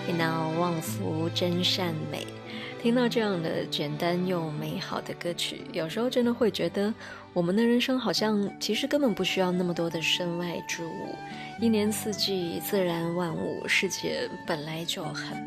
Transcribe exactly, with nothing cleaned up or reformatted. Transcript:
一闹旺福真善美。听到这样的简单又美好的歌曲，有时候真的会觉得我们的人生好像其实根本不需要那么多的身外之物，一年四季自然万物，世界本来就很